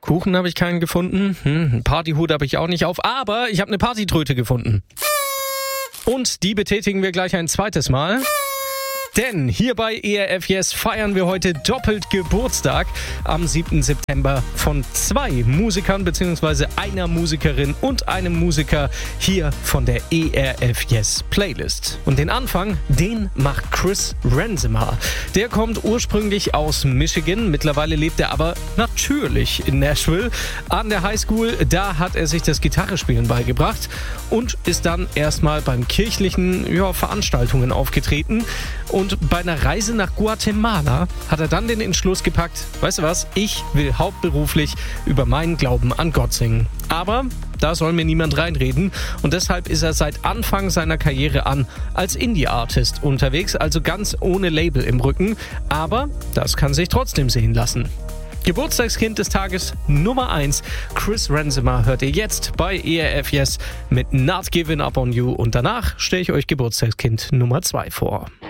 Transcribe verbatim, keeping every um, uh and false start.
Kuchen habe ich keinen gefunden. Hm, einen Partyhut habe ich auch nicht auf. Aber ich habe eine Partytröte gefunden. Und die betätigen wir gleich ein zweites Mal. Denn hier bei E R F Yes feiern wir heute doppelt Geburtstag am siebten September von zwei Musikern bzw. einer Musikerin und einem Musiker hier von der E R F Yes Playlist. Und den Anfang, den macht Chris Renzemer. Der kommt ursprünglich aus Michigan, mittlerweile lebt er aber natürlich in Nashville. An der Highschool, da hat er sich das Gitarrespielen beigebracht und ist dann erstmal beim kirchlichen ja, Veranstaltungen aufgetreten. Und bei einer Reise nach Guatemala hat er dann den Entschluss gepackt, weißt du was, ich will hauptberuflich über meinen Glauben an Gott singen. Aber da soll mir niemand reinreden und deshalb ist er seit Anfang seiner Karriere an als Indie-Artist unterwegs, also ganz ohne Label im Rücken. Aber das kann sich trotzdem sehen lassen. Geburtstagskind des Tages Nummer eins, Chris Renzemer, hört ihr jetzt bei E R F Yes mit Not Giving Up on You und danach stelle ich euch Geburtstagskind Nummer zwei vor.